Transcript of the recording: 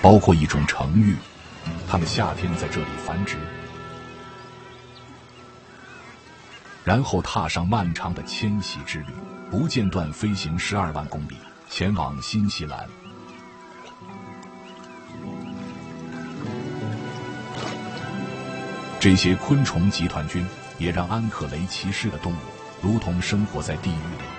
包括一种橙玉，它们夏天在这里繁殖，然后踏上漫长的迁徙之旅，不间断飞行12万公里，前往新西兰。这些昆虫集团军也让安克雷奇市的动物如同生活在地狱里。